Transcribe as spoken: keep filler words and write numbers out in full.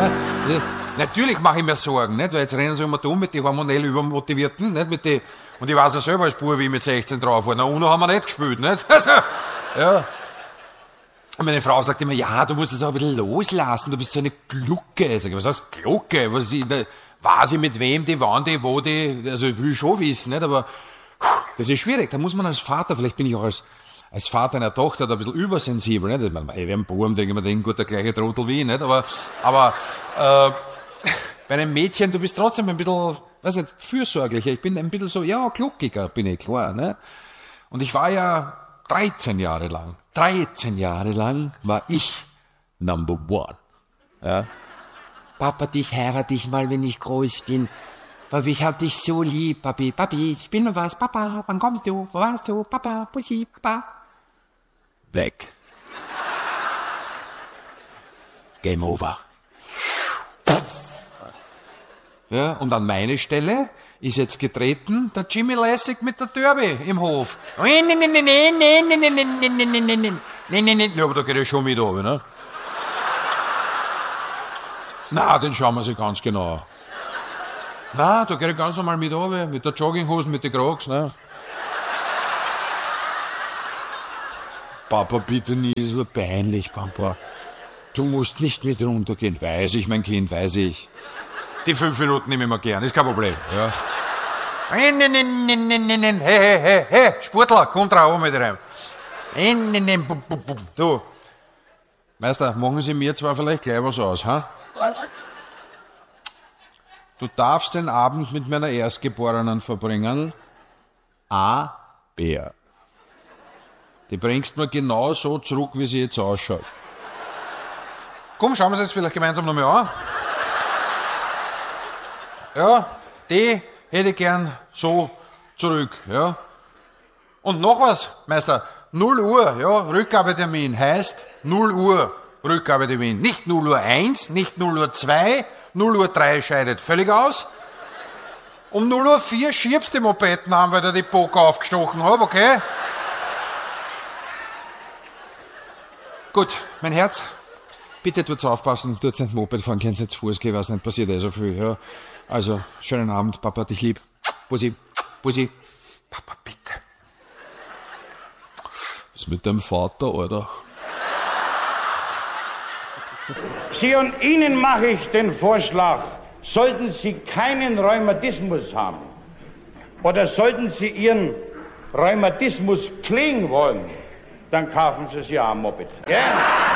Ne? Natürlich mache ich mir Sorgen, nicht? Weil jetzt rennen sie immer dumm mit den hormonell Übermotivierten, nicht? Mit die, und ich weiß ja selber als Bub, wie ich mit sechzehn drauf war. Na, UNO haben wir nicht gespielt, nicht? Also, ja. Und meine Frau sagt immer, ja, du musst es auch ein bisschen loslassen, du bist so eine Glucke. Sag ich, was heißt Glucke? Was ich, da, weiß ich mit wem die, wann die, wo die, also ich will schon wissen, nicht? Aber das ist schwierig, da muss man als Vater, vielleicht bin ich auch als, als Vater einer Tochter da ein bisschen übersensibel, nicht? Ich meine, hey, wir haben Buben, denken wir, den gut, der gleiche Trottel wie ich, nicht? Aber, aber, äh, bei einem Mädchen, du bist trotzdem ein bisschen, weiß nicht, fürsorglicher. Ich bin ein bisschen so, ja, gluckiger, bin ich, klar, ne? Und ich war ja dreizehn Jahre lang, dreizehn Jahre lang war ich Number One. Ja. Papa, dich heirate ich mal, wenn ich groß bin. Papi, ich hab dich so lieb, Papi. Papi, ich bin noch was. Papa, wann kommst du? Wo warst du? Papa, Pussy, Papa. Weg. Game over. Ja, und an meine Stelle ist jetzt getreten der Jimmy Lässig mit der Derby im Hof. Nee, nee, nee, nee, nee, nee, nee, nee, nee, nee, nee, nee, nee, nee, nee, nee. Ja, aber da geht er schon mit runter, ne? Na, den schauen wir sich ganz genau an. Na, da geht er ganz normal mit runter, mit der Jogginghosen, mit den Crocs, ne? Papa, bitte nie, ist so peinlich, Papa. Du musst nicht mit runtergehen. Weiß ich, mein Kind, weiß ich. Die fünf Minuten nehme ich mir gern, ist kein Problem. Ja. Hey, hey, hey, hey, Sportler, komm drauf oben mit rein. Du, Meister, machen Sie mir zwar vielleicht gleich was aus, ha? Du darfst den Abend mit meiner Erstgeborenen verbringen. A. Bär. Die bringst mir genau so zurück, wie sie jetzt ausschaut. Komm, schauen wir es jetzt vielleicht gemeinsam nochmal an. Ja, die hätte ich gern so zurück, ja. Und noch was, Meister, null Uhr, ja, Rückgabetermin heißt null Uhr Rückgabetermin. Nicht null Uhr eins, nicht null Uhr zwei, null Uhr drei scheidet völlig aus. Um null Uhr vier schiebst die Mopeden an, weil ich die Poker aufgestochen habe, okay? Gut, mein Herz, bitte tut's aufpassen, tut's nicht Moped fahren, könnt's nicht zu Fuß gehen, was nicht, passiert eh so viel, ja. Also, schönen Abend, Papa, dich lieb. Bussi, Bussi. Papa, bitte. Was ist mit deinem Vater, Alter? Sie und Ihnen mache ich den Vorschlag, sollten Sie keinen Rheumatismus haben oder sollten Sie Ihren Rheumatismus pflegen wollen, dann kaufen Sie sich ja ein Moped. Ja?